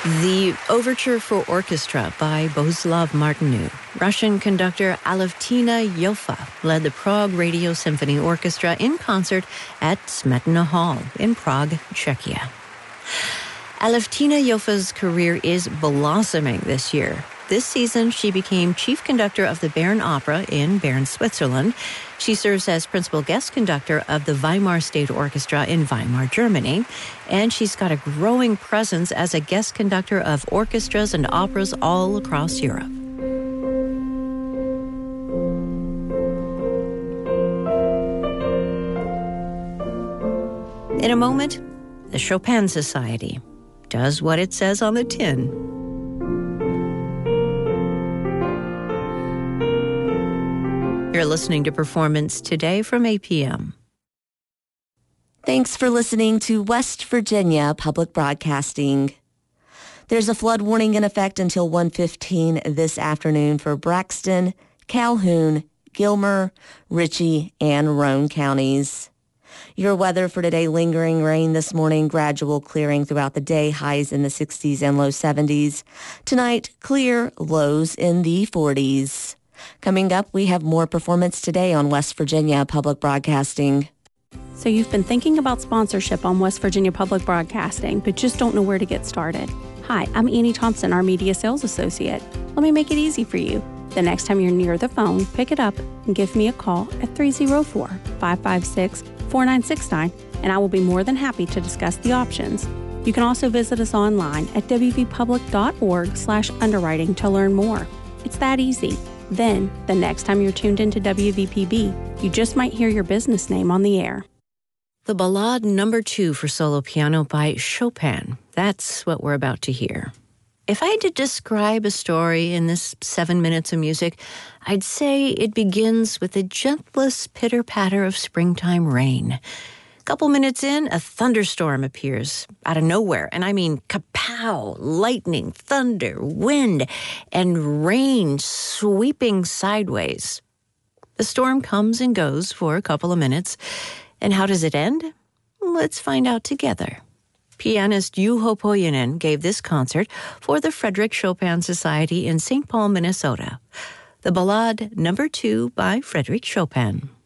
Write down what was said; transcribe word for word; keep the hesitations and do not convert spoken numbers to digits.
The Overture for Orchestra by Bohuslav Martinu. Russian conductor Alevtina Yoffa led the Prague Radio Symphony Orchestra in concert at Smetana Hall in Prague, Czechia. Alevtina Yoffa's career is blossoming this year. This season, she became chief conductor of the Bern Opera in Bern, Switzerland. She serves as principal guest conductor of the Weimar State Orchestra in Weimar, Germany. And she's got a growing presence as a guest conductor of orchestras and operas all across Europe. In a moment, the Chopin Society does what it says on the tin. You're listening to Performance Today from A P M. Thanks for listening to West Virginia Public Broadcasting. There's a flood warning in effect until one fifteen this afternoon for Braxton, Calhoun, Gilmer, Ritchie, and Roane counties. Your weather for today: lingering rain this morning, gradual clearing throughout the day, highs in the sixties and low seventies. Tonight, clear, lows in the forties. Coming up, we have more Performance Today on West Virginia Public Broadcasting. So you've been thinking about sponsorship on West Virginia Public Broadcasting, but just don't know where to get started. Hi, I'm Annie Thompson, our Media Sales Associate. Let me make it easy for you. The next time you're near the phone, pick it up and give me a call at three oh four, five five six, four nine six nine, and I will be more than happy to discuss the options. You can also visit us online at w v public dot org slash underwriting to learn more. It's that easy. Then, the next time you're tuned into W V P B, you just might hear your business name on the air. The Ballade Number Two for solo piano by Chopin. That's what we're about to hear. If I had to describe a story in this seven minutes of music, I'd say it begins with the gentlest pitter-patter of springtime rain. A couple minutes in, a thunderstorm appears out of nowhere, and I mean kapow, lightning, thunder, wind, and rain sweeping sideways. The storm comes and goes for a couple of minutes, and how does it end? Let's find out together. Pianist Juho Pohjonen gave this concert for the Frederick Chopin Society in Saint Paul, Minnesota. The Ballade Number Two by Frederick Chopin.